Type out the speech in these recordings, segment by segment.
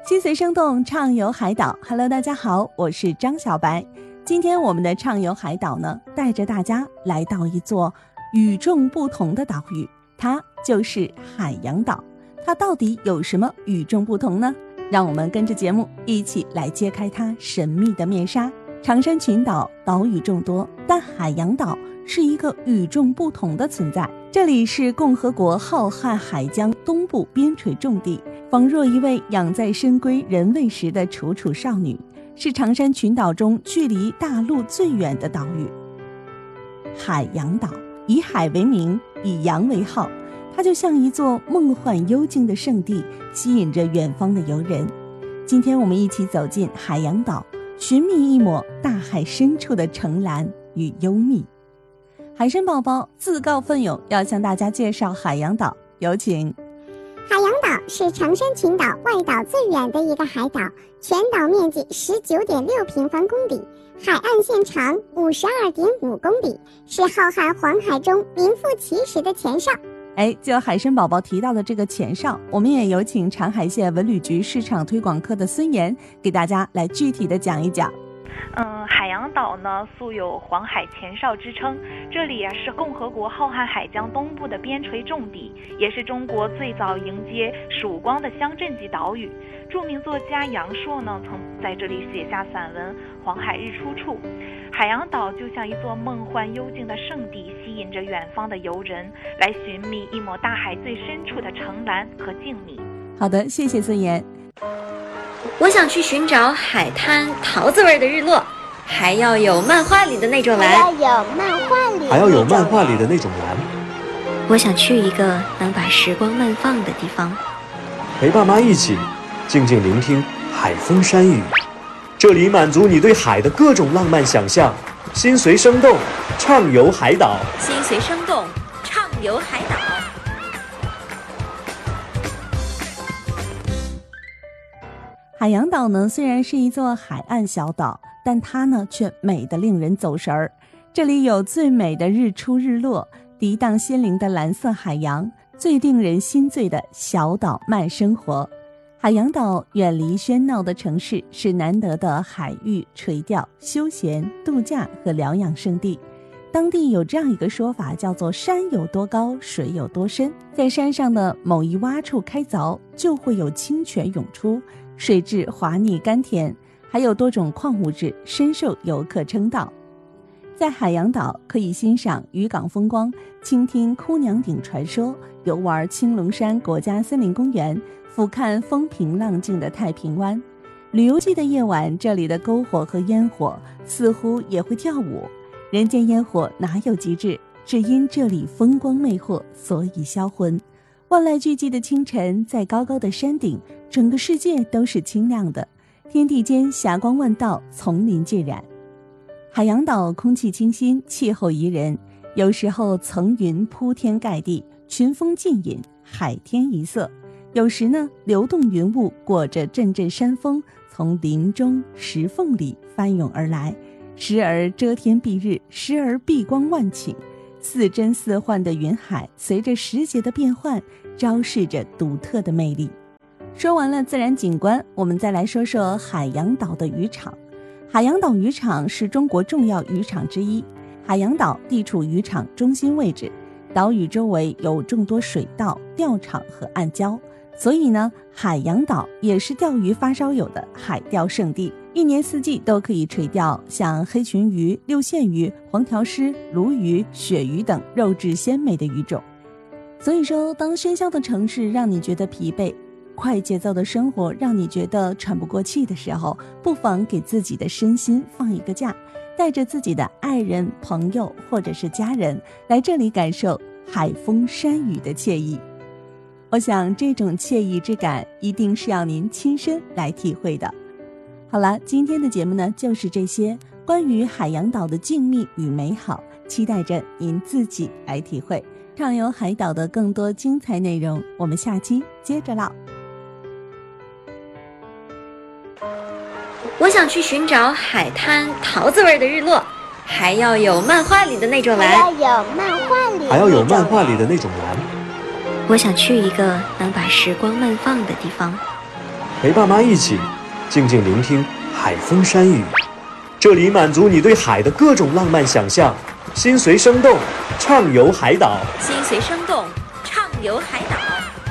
心随生动，畅游海岛。Hello， 大家好，我是张小白。今天我们的畅游海岛呢，带着大家来到一座与众不同的岛屿，它就是海洋岛。它到底有什么与众不同呢？让我们跟着节目一起来揭开它神秘的面纱。长山群岛岛屿众多，但海洋岛是一个与众不同的存在。这里是共和国浩瀚海疆东部边陲重地，仿若一位养在深闺人未识的楚楚少女，是长山群岛中距离大陆最远的岛屿。海洋岛以海为名，以洋为号，它就像一座梦幻幽静的圣地，吸引着远方的游人。今天我们一起走进海洋岛，寻觅一抹大海深处的澄蓝与幽秘。海参宝宝自告奋勇要向大家介绍海洋岛，有请。 海洋岛是长山群岛外岛最远的一个海岛，全岛面积19.6平方公里，海岸线长52.5公里，是浩瀚黄海中名副其实的前哨。 就海参宝宝提到的这个前哨，我们也有请长海县文旅局市场推广科的孙岩给大家来具体的讲一讲。 海洋岛呢素有黄海前哨之称，这里是共和国浩瀚海疆东部的边陲重地，也是中国最早迎接曙光的乡镇级岛屿。著名作家杨朔呢曾在这里写下散文《黄海日出处》。海洋岛就像一座梦幻幽静的圣地，吸引着远方的游人来寻觅一抹大海最深处的澄蓝和静谧。 好的，谢谢孙岩。 我想去寻找海滩桃子味的日落，还要有漫画里的那种蓝， 还要有漫画里的那种蓝。 我想去一个能把时光慢放的地方， 陪爸妈一起静静聆听海风山雨，这里满足你对海的各种浪漫想象。心随生动，畅游海岛。 心随生动，畅游海岛。 海洋岛呢，虽然是一座海岸小岛，但它呢却美得令人走神儿。这里有最美的日出日落，涤荡心灵的蓝色海洋，最令人心醉的小岛慢生活。海洋岛远离喧闹的城市，是难得的海域垂钓、休闲、度假和疗养胜地。当地有这样一个说法，叫做山有多高，水有多深。在山上的某一洼处开凿，就会有清泉涌出，水质滑腻甘甜，还有多种矿物质，深受游客称道。在海洋岛可以欣赏渔港风光，倾听哭娘顶传说，游玩青龙山国家森林公园，俯瞰风平浪静的太平湾。旅游季的夜晚，这里的篝火和烟火似乎也会跳舞。人间烟火哪有极致，只因这里风光魅惑，所以销魂。万籁俱寂的清晨，在高高的山顶，整个世界都是清亮的，天地间霞光万道，丛林尽染。海洋岛空气清新，气候宜人，有时候层云铺天盖地，群峰尽隐，海天一色；有时呢，流动云雾裹着阵阵山风，从林中石缝里翻涌而来，时而遮天蔽日，时而碧光万顷。似真似幻的云海，随着时节的变换，昭示着独特的魅力。说完了自然景观，我们再来说说海洋岛的渔场。海洋岛渔场是中国重要渔场之一。海洋岛地处渔场中心位置，岛屿周围有众多水道、钓场和暗礁，所以呢，海洋岛也是钓鱼发烧友的海钓胜地。一年四季都可以垂钓像黑鲟鱼、六线鱼、黄条虱、鲈鱼、鳕鱼等肉质鲜美的鱼种。所以说，当喧嚣的城市让你觉得疲惫，快节奏的生活让你觉得喘不过气的时候，不妨给自己的身心放一个假，带着自己的爱人、朋友或者是家人来这里感受海风山雨的惬意。我想这种惬意之感一定是要您亲身来体会的。好了，今天的节目呢就是这些关于海洋岛的静谧与美好，期待着您自己来体会。畅游海岛的更多精彩内容，我们下期接着唠。 我想去寻找海滩桃子味的日落，还要有漫画里的那种蓝， 还要有漫画里的那种蓝。 我想去一个能把时光慢放的地方， 陪爸妈一起静静聆听海风山雨，这里满足你对海的各种浪漫想象，心随生动，畅游海岛。 心随生动，畅游海岛。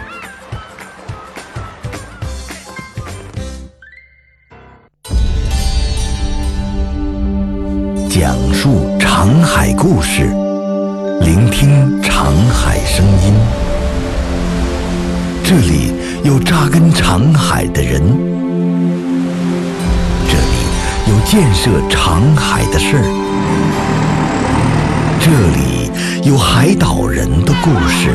讲述长海故事，聆听长海声音。这里有扎根长海的人，这里有建设长海的事儿，这里有海岛人的故事。